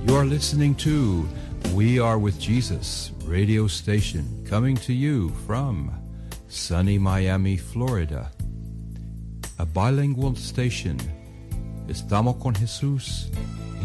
You're listening to We Are With Jesus radio station, coming to you from sunny Miami, Florida. A bilingual station. Estamos con Jesús